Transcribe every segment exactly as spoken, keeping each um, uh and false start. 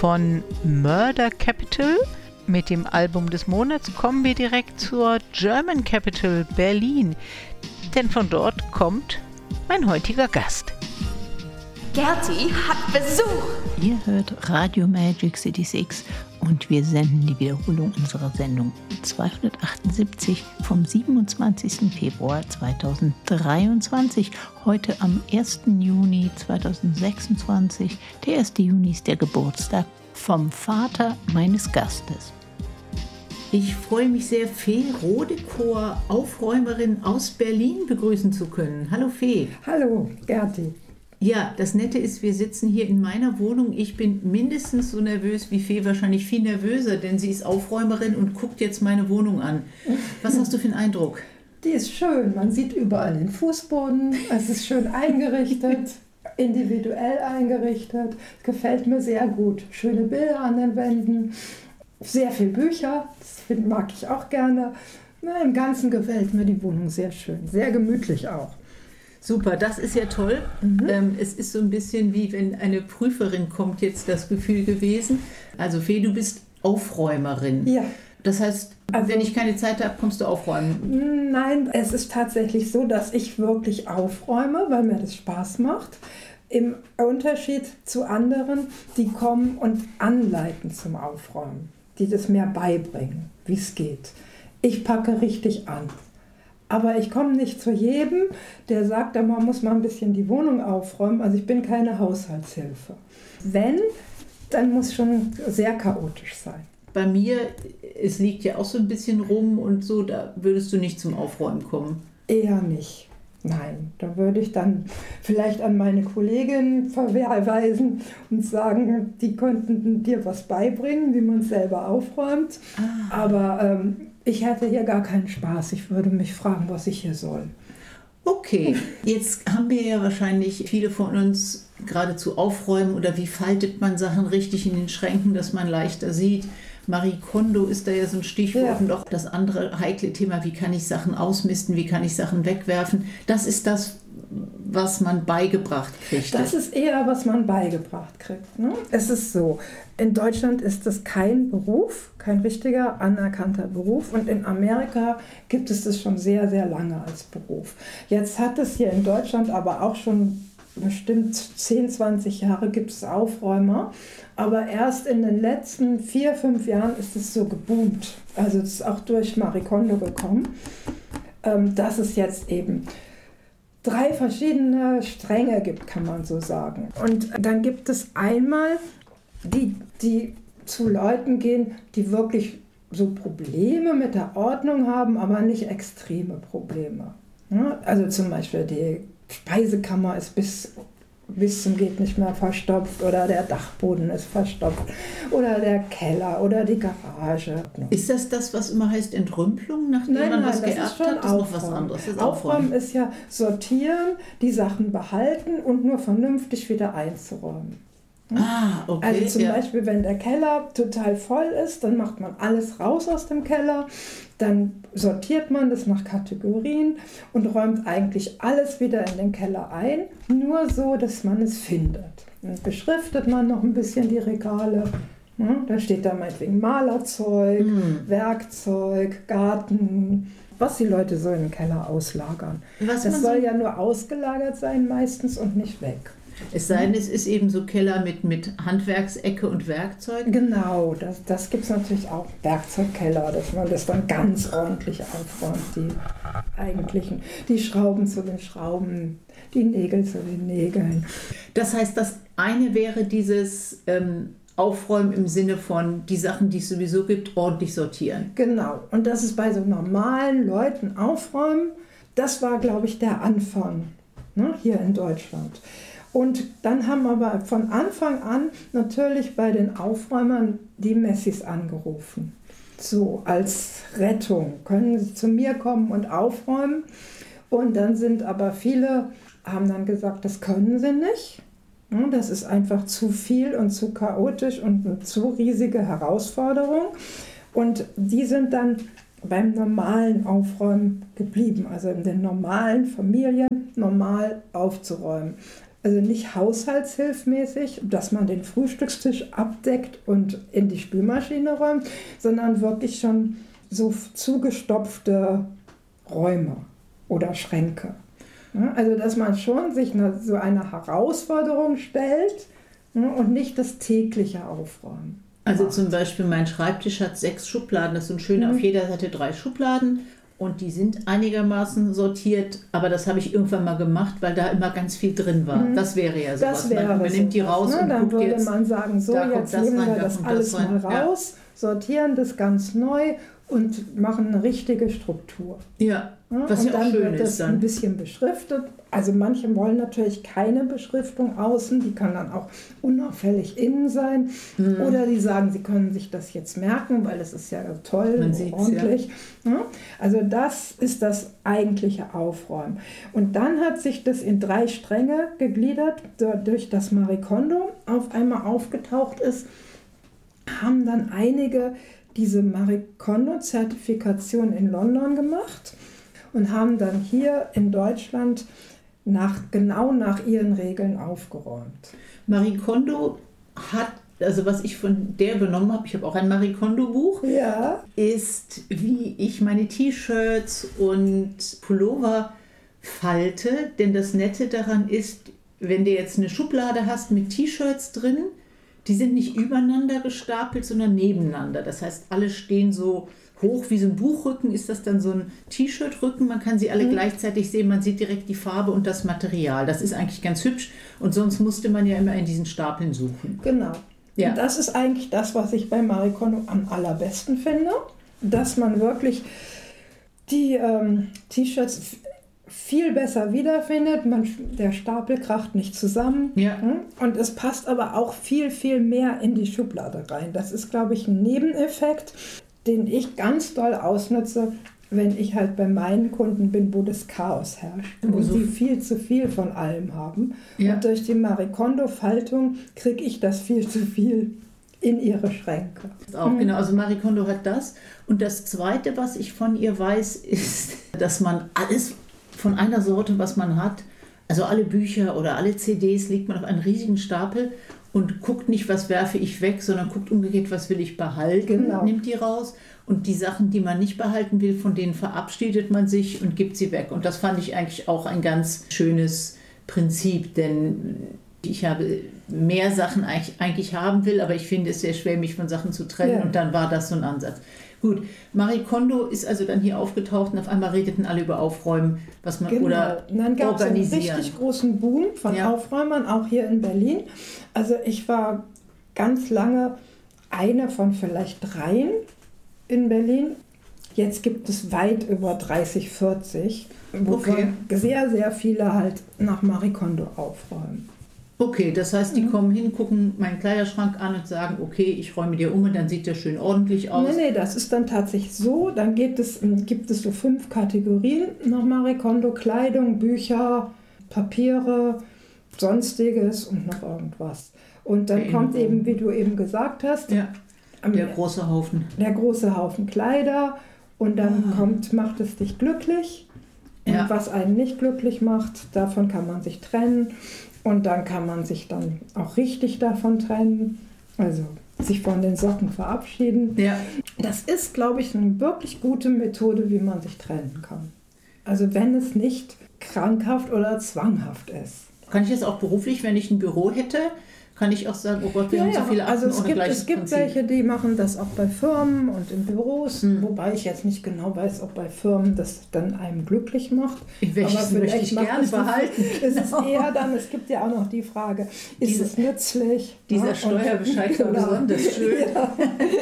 Von Murder Capital mit dem Album des Monats kommen wir direkt zur German Capital Berlin, denn von dort kommt mein heutiger Gast. Gerti hat Besuch! Ihr hört Radio Magic City sechs und wir senden die Wiederholung unserer Sendung zweihundertachtundsiebzig vom siebenundzwanzigsten Februar zweitausenddreiundzwanzig. Heute am ersten Juni zweitausendsechsundzwanzig. Der erste Juni ist der Geburtstag vom Vater meines Gastes. Ich freue mich sehr, Fee Rodekor, Aufräumerin aus Berlin, begrüßen zu können. Hallo Fee. Hallo Gerti. Ja, das Nette ist, wir sitzen hier in meiner Wohnung. Ich bin mindestens so nervös wie Fee, wahrscheinlich viel nervöser, denn sie ist Aufräumerin und guckt jetzt meine Wohnung an. Was hast du für einen Eindruck? Die ist schön. Man sieht überall den Fußboden. Es ist schön eingerichtet, individuell eingerichtet. Gefällt mir sehr gut. Schöne Bilder an den Wänden, sehr viele Bücher. Das mag ich auch gerne. Na, im Ganzen gefällt mir die Wohnung sehr schön, sehr gemütlich auch. Super, das ist ja toll. Mhm. Ähm, es ist so ein bisschen wie wenn eine Prüferin kommt, jetzt das Gefühl gewesen. Also Fee, du bist Aufräumerin. Ja. Das heißt, also, wenn ich keine Zeit habe, kommst du aufräumen? Nein, es ist tatsächlich so, dass ich wirklich aufräume, weil mir das Spaß macht. Im Unterschied zu anderen, die kommen und anleiten zum Aufräumen, die das mir beibringen, wie es geht. Ich packe richtig an. Aber ich komme nicht zu jedem, der sagt, man muss mal ein bisschen die Wohnung aufräumen. Also ich bin keine Haushaltshilfe. Wenn, dann muss schon sehr chaotisch sein. Bei mir, es liegt ja auch so ein bisschen rum und so, da würdest du nicht zum Aufräumen kommen? Eher nicht. Nein, da würde ich dann vielleicht an meine Kollegin verweisen und sagen, die könnten dir was beibringen, wie man es selber aufräumt. Ah. Aber ähm, ich hätte hier gar keinen Spaß. Ich würde mich fragen, was ich hier soll. Okay, jetzt haben wir ja wahrscheinlich viele von uns geradezu aufräumen oder wie faltet man Sachen richtig in den Schränken, dass man leichter sieht. Marie Kondo ist da ja so ein Stichwort ja. Und auch das andere heikle Thema, wie kann ich Sachen ausmisten, wie kann ich Sachen wegwerfen. Das ist das, was man beigebracht kriegt. Das ist eher, was man beigebracht kriegt. Ne? Es ist so, in Deutschland ist das kein Beruf, kein richtiger anerkannter Beruf und in Amerika gibt es das schon sehr, sehr lange als Beruf. Jetzt hat es hier in Deutschland aber auch schon bestimmt zehn, zwanzig Jahre gibt es Aufräumer, aber erst in den letzten vier, fünf Jahren ist es so geboomt. Also es ist auch durch Marie Kondo gekommen, dass es jetzt eben drei verschiedene Stränge gibt, kann man so sagen. Und dann gibt es einmal die, die zu Leuten gehen, die wirklich so Probleme mit der Ordnung haben, aber nicht extreme Probleme. Also zum Beispiel die Speisekammer ist bis, bis zum geht nicht mehr verstopft oder der Dachboden ist verstopft oder der Keller oder die Garage. Ist das das, was immer heißt Entrümpelung, nachdem nein, man nein, was das geerbt ist schon hat? Das ist noch was Aufräumen. anderes. Das ist Aufräumen. Aufräumen ist ja sortieren, die Sachen behalten und nur vernünftig wieder einzuräumen. Ah, okay. Also zum ja. Beispiel, wenn der Keller total voll ist, dann macht man alles raus aus dem Keller, dann sortiert man das nach Kategorien und räumt eigentlich alles wieder in den Keller ein, nur so, dass man es findet. Dann beschriftet man noch ein bisschen die Regale. Ja, da steht da meinetwegen Malerzeug, hm. Werkzeug, Garten, was die Leute so in den Keller auslagern. Was das soll so ja nur ausgelagert sein meistens und nicht weg. Es sei denn, es ist eben so Keller mit, mit Handwerksecke und Werkzeug. Genau, das, das gibt es natürlich auch, Werkzeugkeller, dass man das dann ganz ordentlich aufräumt, die eigentlichen, die Schrauben zu den Schrauben, die Nägel zu den Nägeln. Das heißt, das eine wäre dieses ähm, Aufräumen im Sinne von die Sachen, die es sowieso gibt, ordentlich sortieren. Genau, und das ist bei so normalen Leuten aufräumen, das war, glaube ich, der Anfang, ne, hier in Deutschland. Und dann haben aber von Anfang an natürlich bei den Aufräumern die Messis angerufen. So als Rettung können sie zu mir kommen und aufräumen. Und dann sind aber viele, haben dann gesagt, das können sie nicht. Das ist einfach zu viel und zu chaotisch und eine zu riesige Herausforderung. Und die sind dann beim normalen Aufräumen geblieben, also in den normalen Familien normal aufzuräumen. Also nicht haushaltshilfmäßig, dass man den Frühstückstisch abdeckt und in die Spülmaschine räumt, sondern wirklich schon so zugestopfte Räume oder Schränke. Ja, also dass man schon sich eine, so eine Herausforderung stellt, ja, und nicht das tägliche Aufräumen. Also zum Beispiel mein Schreibtisch hat sechs Schubladen, das sind schöne, mhm. auf jeder Seite drei Schubladen und die sind einigermaßen sortiert, aber das habe ich irgendwann mal gemacht, weil da immer ganz viel drin war. Mhm. Das wäre ja sowas. Das wäre man, man so nimmt die raus, ne? Und dann guckt würde jetzt, man sagen, so jetzt nehmen wir das, das alles mal raus, ja. sortieren das ganz neu und machen eine richtige Struktur. Ja, was und ja auch dann schön wird das ist dann. Ein bisschen beschriftet. Also manche wollen natürlich keine Beschriftung außen, die kann dann auch unauffällig innen sein. Mhm. Oder die sagen, sie können sich das jetzt merken, weil es ist ja toll Man und ordentlich. Ja. Also das ist das eigentliche Aufräumen. Und dann hat sich das in drei Stränge gegliedert, durch das Marie Kondo auf einmal aufgetaucht ist, haben dann einige diese Marie Kondo-Zertifikation in London gemacht und haben dann hier in Deutschland nach, genau nach ihren Regeln aufgeräumt. Marie Kondo hat, also was ich von der übernommen habe, ich habe auch ein Marie Kondo-Buch, ja. ist, wie ich meine T-Shirts und Pullover falte, denn das Nette daran ist, wenn du jetzt eine Schublade hast mit T-Shirts drin, die sind nicht übereinander gestapelt, sondern nebeneinander. Das heißt, alle stehen so hoch wie so ein Buchrücken, ist das dann so ein T-Shirt-Rücken. Man kann sie alle mhm. gleichzeitig sehen, man sieht direkt die Farbe und das Material. Das ist eigentlich ganz hübsch und sonst musste man ja immer in diesen Stapeln suchen. Genau. Ja. Und das ist eigentlich das, was ich bei Marie Kondo am allerbesten finde, dass man wirklich die ähm, T-Shirts viel besser wiederfindet, man, der Stapel kracht nicht zusammen, ja. und es passt aber auch viel, viel mehr in die Schublade rein. Das ist, glaube ich, ein Nebeneffekt, den ich ganz doll ausnutze, wenn ich halt bei meinen Kunden bin, wo das Chaos herrscht, wo also, sie viel zu viel von allem haben. Ja. Und durch die Marie Kondo-Faltung kriege ich das viel zu viel in ihre Schränke. Auch, mhm. Genau, also Marie Kondo hat das. Und das Zweite, was ich von ihr weiß, ist, dass man alles von einer Sorte, was man hat, also alle Bücher oder alle C Ds, legt man auf einen riesigen Stapel und guckt nicht, was werfe ich weg, sondern guckt umgekehrt, was will ich behalten, genau. nimmt die raus und die Sachen, die man nicht behalten will, von denen verabschiedet man sich und gibt sie weg. Und das fand ich eigentlich auch ein ganz schönes Prinzip, denn ich habe mehr Sachen eigentlich, eigentlich haben will, aber ich finde es sehr schwer, mich von Sachen zu trennen, ja. Und dann war das so ein Ansatz. Gut, Marie Kondo ist also dann hier aufgetaucht und auf einmal redeten alle über Aufräumen, was man genau. oder und dann gab es einen organisieren. richtig großen Boom von ja. Aufräumern, auch hier in Berlin. Also ich war ganz lange eine von vielleicht dreien in Berlin. Jetzt gibt es weit über dreißig, vierzig, wo okay. sehr, sehr viele halt nach Marie Kondo aufräumen. Okay, das heißt, die mhm. kommen hin, gucken meinen Kleiderschrank an und sagen, okay, ich räume dir um und dann sieht der schön ordentlich aus. Nee, nee, das ist dann tatsächlich so. Dann gibt es, gibt es so fünf Kategorien nach Marie Kondo: Kleidung, Bücher, Papiere, Sonstiges und noch irgendwas. Und dann kommt eben, wie du eben gesagt hast, ja, der große Haufen. Der große Haufen Kleider und dann ah. kommt, macht es dich glücklich. Und ja. was einen nicht glücklich macht, davon kann man sich trennen. Und dann kann man sich dann auch richtig davon trennen, also sich von den Socken verabschieden. Ja. Das ist, glaube ich, eine wirklich gute Methode, wie man sich trennen kann. Also wenn es nicht krankhaft oder zwanghaft ist. Kann ich das auch beruflich, wenn ich ein Büro hätte, kann ich auch sagen, oh Gott, wir ja, haben so ja. viele Akten also es oder gibt, gleiches es gibt Prinzip. welche, die machen das auch bei Firmen und in Büros, hm. wobei ich jetzt nicht genau weiß, ob bei Firmen das dann einem glücklich macht. Welches aber vielleicht möchte ich macht gerne es behalten. Es ist eher dann, es gibt ja auch noch die Frage, ist Diese, es nützlich? Dieser ja, Steuerbescheid war genau. besonders schön. Ja.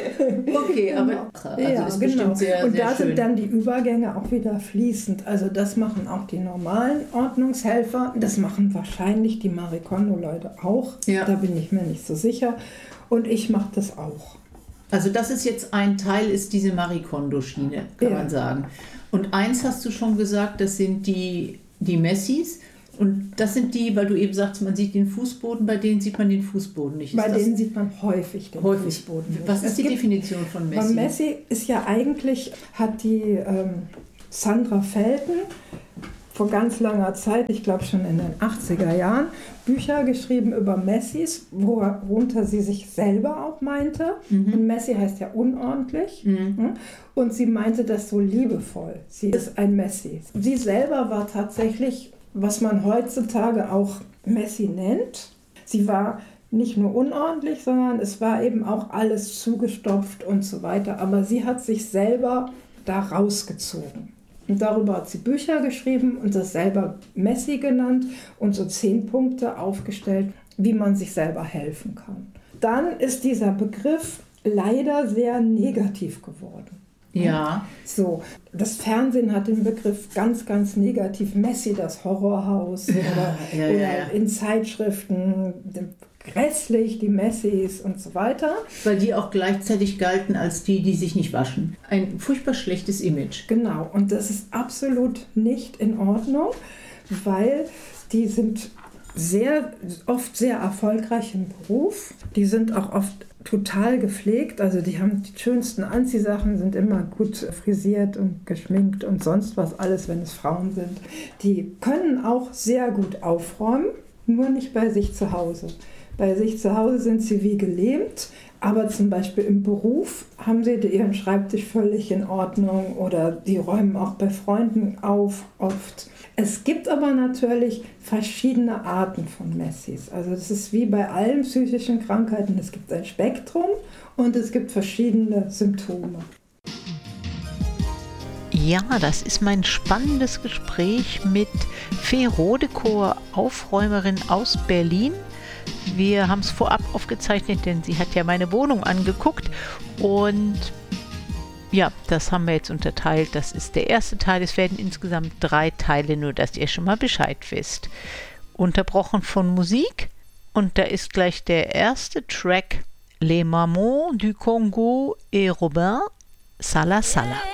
Okay, aber genau. also ja, ist genau. bestimmt sehr, und sehr da schön. sind dann die Übergänge auch wieder fließend. Also das machen auch die normalen Ordnungshelfer. Das machen wahrscheinlich die Marie Kondo-Leute auch. Ja. Da bin ich mir nicht so sicher. Und ich mache das auch. Also das ist jetzt ein Teil, ist diese Marie Kondo-Schiene, kann ja. man sagen. Und eins hast du schon gesagt, das sind die, die Messis. Und das sind die, weil du eben sagst, man sieht den Fußboden, bei denen sieht man den Fußboden nicht. Bei ist denen sieht man häufig den häufig. Fußboden nicht. Was ist es die gibt, Definition von Messi? Messi ist ja eigentlich, hat die ähm, Sandra Felten vor ganz langer Zeit, ich glaube schon in den achtziger Jahren, Bücher geschrieben über Messis, worunter sie sich selber auch meinte. Mhm. Und Messi heißt ja unordentlich. Mhm. Und sie meinte das so liebevoll. Sie ist ein Messi. Sie selber war tatsächlich, was man heutzutage auch Messi nennt. Sie war nicht nur unordentlich, sondern es war eben auch alles zugestopft und so weiter. Aber sie hat sich selber da rausgezogen. Und darüber hat sie Bücher geschrieben und das selber Messi genannt und so zehn Punkte aufgestellt, wie man sich selber helfen kann. Dann ist dieser Begriff leider sehr negativ geworden. Ja. So, das Fernsehen hat den Begriff ganz, ganz negativ. Messi, das Horrorhaus oder, ja, ja, oder ja. in Zeitschriften grässlich, die Messis und so weiter. Weil die auch gleichzeitig galten als die, die sich nicht waschen. Ein furchtbar schlechtes Image. Genau, und das ist absolut nicht in Ordnung, weil die sind sehr oft sehr erfolgreich im Beruf. Die sind auch oft total gepflegt, also die haben die schönsten Anziehsachen, sind immer gut frisiert und geschminkt und sonst was alles, wenn es Frauen sind. Die können auch sehr gut aufräumen, nur nicht bei sich zu Hause. Bei sich zu Hause sind sie wie gelähmt, aber zum Beispiel im Beruf haben sie ihren Schreibtisch völlig in Ordnung oder die räumen auch bei Freunden auf oft. Es gibt aber natürlich verschiedene Arten von Messis. Also das ist wie bei allen psychischen Krankheiten. Es gibt ein Spektrum und es gibt verschiedene Symptome. Ja, das ist mein spannendes Gespräch mit Fee Rodekower, Aufräumerin aus Berlin. Wir haben es vorab aufgezeichnet, denn sie hat ja meine Wohnung angeguckt und ja, das haben wir jetzt unterteilt. Das ist der erste Teil. Es werden insgesamt drei Teile, nur dass ihr schon mal Bescheid wisst. Unterbrochen von Musik und da ist gleich der erste Track Les Mamans du Congo et Robin Sala Sala.